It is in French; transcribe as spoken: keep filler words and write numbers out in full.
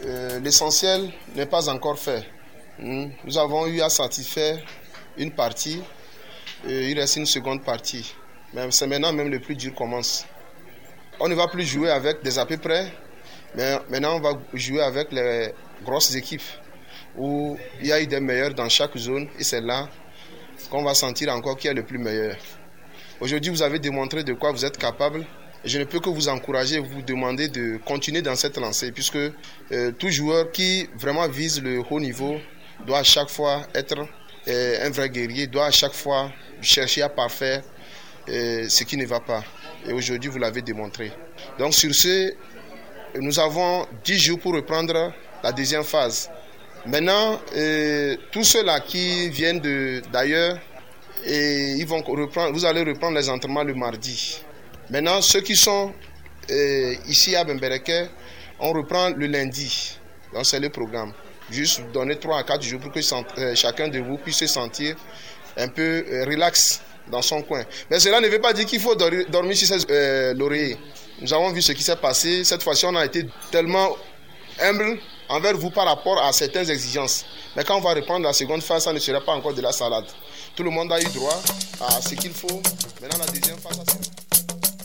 euh, l'essentiel n'est pas encore fait. Nous avons eu à satisfaire une partie, et il reste une seconde partie. Mais c'est maintenant même le plus dur commence. On ne va plus jouer avec des à peu près, mais maintenant on va jouer avec les grosses équipes où il y a eu des meilleurs dans chaque zone et c'est là qu'on va sentir encore qui est le plus meilleur. Aujourd'hui, vous avez démontré de quoi vous êtes capable. Je ne peux que vous encourager, vous demander de continuer dans cette lancée, puisque euh, tout joueur qui vraiment vise le haut niveau doit à chaque fois être euh, un vrai guerrier, doit à chaque fois chercher à parfaire euh, ce qui ne va pas. Et aujourd'hui, vous l'avez démontré. Donc sur ce, nous avons dix jours pour reprendre la deuxième phase. Maintenant, euh, tous ceux-là qui viennent de, d'ailleurs, et ils vont reprendre, vous allez reprendre les entraînements le mardi. Maintenant, ceux qui sont euh, ici à Bembereke, on reprend le lundi. Donc c'est le programme. Juste donner trois à quatre jours pour que euh, chacun de vous puisse se sentir un peu euh, relax dans son coin. Mais cela ne veut pas dire qu'il faut dormir, dormir sur ses euh, lauriers. Nous avons vu ce qui s'est passé. Cette fois-ci, on a été tellement humble envers vous par rapport à certaines exigences. Mais quand on va reprendre la seconde phase, ça ne sera pas encore de la salade. Tout le monde a eu droit à ce qu'il faut. Maintenant, la deuxième phase, ça sera...